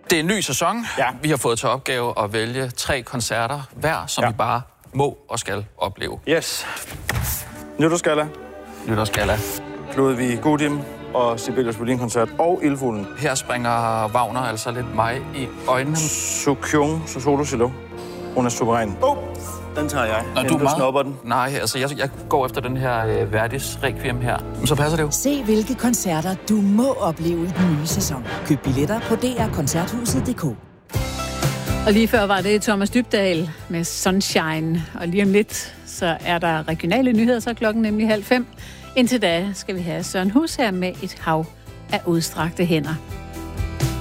Det er en ny sæson. Ja. Vi har fået til opgave at vælge 3 koncerter hver, som vi bare må og skal opleve. Yes. Nytårsgalla, Nytårsgalla. Ludwig Gudim og Sibelius Violin-koncert og Ildfuglen. Her springer Wagner altså lidt mig i øjnene. Sukyung, solo cello. Hun er suveræn. Den tager jeg. Nå, du snupper den. Nej, altså jeg går efter den her Verdis Requiem her. Så passer det jo. Se hvilke koncerter du må opleve i den nye sæson. Køb billetter på drkoncerthuset.dk. Og lige før var det Thomas Dybdahl med Sunshine. Og lige om lidt, så er der regionale nyheder, så klokken nemlig 4:30. Indtil da skal vi have Søren Hus her med et hav af udstrakte hænder.